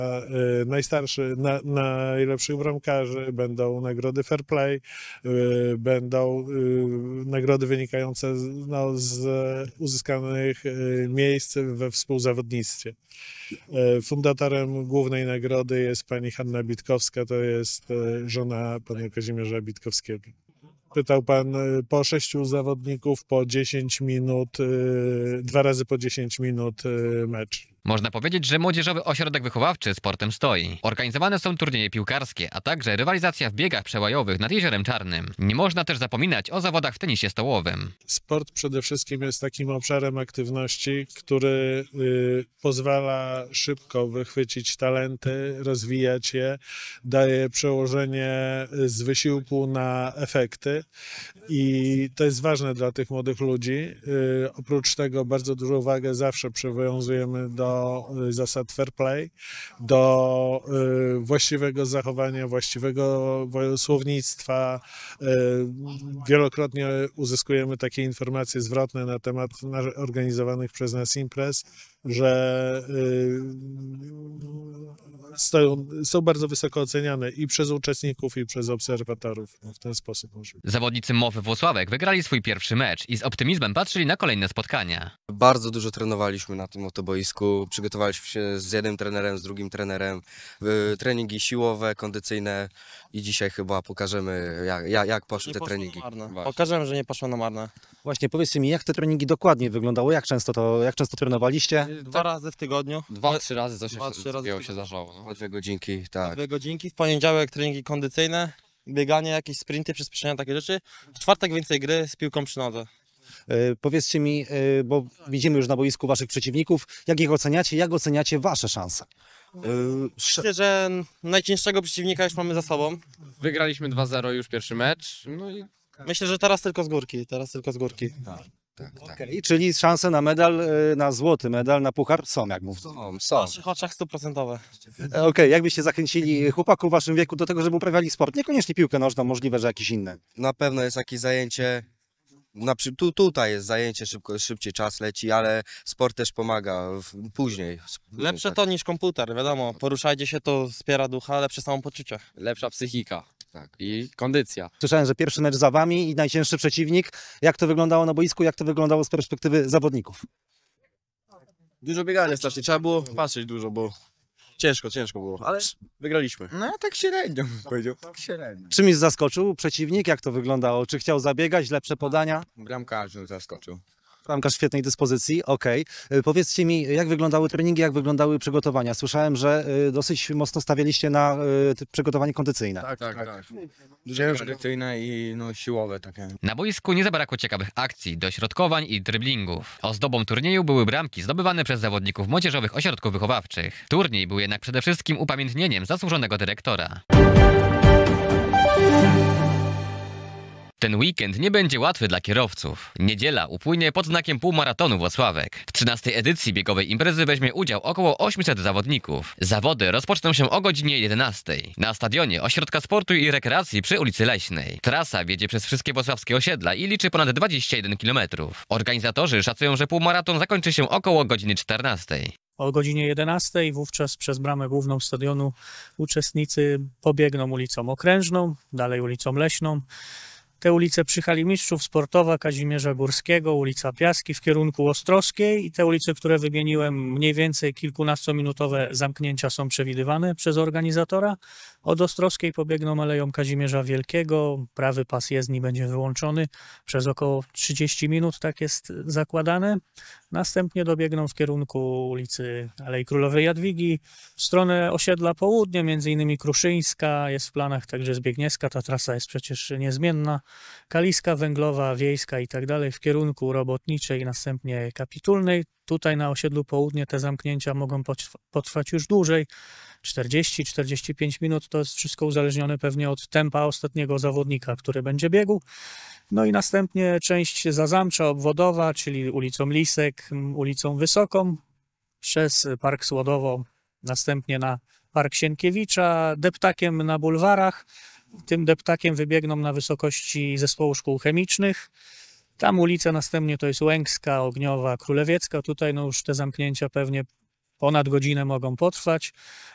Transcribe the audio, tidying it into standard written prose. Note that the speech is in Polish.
Najlepszych bramkarzy, będą nagrody Fair Play, będą nagrody wynikające z uzyskanych miejsc we współzawodnictwie. Fundatorem głównej nagrody jest pani Hanna Bitkowska, to jest żona pana Kazimierza Bitkowskiego. Pytał pan po 6 zawodników, po 10 minut, 2 razy po 10 minut mecz. Można powiedzieć, że Młodzieżowy Ośrodek Wychowawczy sportem stoi. Organizowane są turnieje piłkarskie, a także rywalizacja w biegach przełajowych nad Jeziorem Czarnym. Nie można też zapominać o zawodach w tenisie stołowym. Sport przede wszystkim jest takim obszarem aktywności, który pozwala szybko wychwycić talenty, rozwijać je, daje przełożenie z wysiłku na efekty i to jest ważne dla tych młodych ludzi. Oprócz tego bardzo dużą uwagę zawsze przywiązujemy do zasad fair play, do właściwego zachowania, właściwego słownictwa. Wielokrotnie uzyskujemy takie informacje zwrotne na temat organizowanych przez nas imprez, że są bardzo wysoko oceniane i przez uczestników, i przez obserwatorów. W ten sposób może. Zawodnicy MOW Włocławek wygrali swój pierwszy mecz i z optymizmem patrzyli na kolejne spotkania. Bardzo dużo trenowaliśmy na tym oto boisku, przygotowaliśmy się z jednym trenerem, z drugim trenerem, treningi siłowe, kondycyjne i dzisiaj chyba pokażemy, jak poszły te treningi. Pokażemy, że nie poszło na marne. Właśnie, powiedzcie mi, jak te treningi dokładnie wyglądały, jak często trenowaliście? 2 razy w tygodniu. 2-3 razy coś razy się zdarzało. No. Po 2 godzinki, tak. 2 godzinki. W poniedziałek treningi kondycyjne, bieganie, jakieś sprinty, przyspieszenia, takie rzeczy. W czwartek więcej gry z piłką przy nodze. Powiedzcie mi, bo widzimy już na boisku waszych przeciwników, jak ich oceniacie, jak oceniacie wasze szanse? Myślę, że najcięższego przeciwnika już mamy za sobą. Wygraliśmy 2-0 już pierwszy mecz. No i Myślę, że teraz tylko z górki. Tak. Okay, czyli szanse na medal, na złoty medal, na puchar są, jak mówię. W naszych oczach 100%. Okej, jak byście zachęcili chłopaków w waszym wieku do tego, żeby uprawiali sport? Niekoniecznie piłkę nożną, możliwe, że jakieś inne. Na pewno jest jakieś zajęcie, tutaj jest zajęcie, szybciej czas leci, ale sport też pomaga później. Lepsze Tak. to niż komputer, wiadomo. Poruszajcie się, to wspiera ducha, lepsze samopoczucie. lepsza psychika Tak. i kondycja. Słyszałem, że pierwszy mecz za wami i najcięższy przeciwnik. Jak to wyglądało na boisku, jak to wyglądało z perspektywy zawodników? Dużo biegania strasznie, trzeba było patrzeć dużo, bo ciężko było, ale wygraliśmy. No tak średnio bym powiedział, tak średnio. Czymś zaskoczył przeciwnik? Jak to wyglądało? Czy chciał zabiegać, lepsze podania? Bramkarz nas zaskoczył. Bramkarz świetnej dyspozycji, okej. Powiedzcie mi, jak wyglądały treningi, jak wyglądały przygotowania? Słyszałem, że dosyć mocno stawialiście na przygotowanie kondycyjne. Tak. Dużo kondycyjne i siłowe takie. Na boisku nie zabrakło ciekawych akcji, dośrodkowań i dryblingów. Ozdobą turnieju były bramki zdobywane przez zawodników młodzieżowych ośrodków wychowawczych. Turniej był jednak przede wszystkim upamiętnieniem zasłużonego dyrektora. Ten weekend nie będzie łatwy dla kierowców. Niedziela upłynie pod znakiem półmaratonu Włocławek. W 13. edycji biegowej imprezy weźmie udział około 800 zawodników. Zawody rozpoczną się o godzinie 11 na stadionie Ośrodka Sportu i Rekreacji przy ulicy Leśnej. Trasa wiedzie przez wszystkie włocławskie osiedla i liczy ponad 21 km. Organizatorzy szacują, że półmaraton zakończy się około godziny 14. O godzinie 11 wówczas przez bramę główną stadionu uczestnicy pobiegną ulicą Okrężną, dalej ulicą Leśną. Te ulice przy hali mistrzów, Sportowa, Kazimierza Górskiego, ulica Piaski w kierunku Ostrowskiej i te ulice, które wymieniłem, mniej więcej kilkunastominutowe zamknięcia są przewidywane przez organizatora. Od Ostrowskiej pobiegną Aleją Kazimierza Wielkiego, prawy pas jezdni będzie wyłączony przez około 30 minut, tak jest zakładane. Następnie dobiegną w kierunku ulicy Alei Królowej Jadwigi, w stronę osiedla Południe, między innymi Kruszyńska, jest w planach także Zbiegniewska, ta trasa jest przecież niezmienna, Kaliska, Węglowa, Wiejska i tak dalej, w kierunku Robotniczej i następnie Kapitulnej. Tutaj na osiedlu Południe te zamknięcia mogą potrwać już dłużej, 40-45 minut, to jest wszystko uzależnione pewnie od tempa ostatniego zawodnika, który będzie biegł. No i następnie część zazamcza, obwodowa, czyli ulicą Lisek, ulicą Wysoką, przez Park Słodowo, następnie na Park Sienkiewicza, deptakiem na bulwarach. Tym deptakiem wybiegną na wysokości zespołu szkół chemicznych. Tam ulica następnie to jest Łęcka, Ogniowa, Królewiecka. Tutaj już te zamknięcia pewnie ponad godzinę mogą potrwać.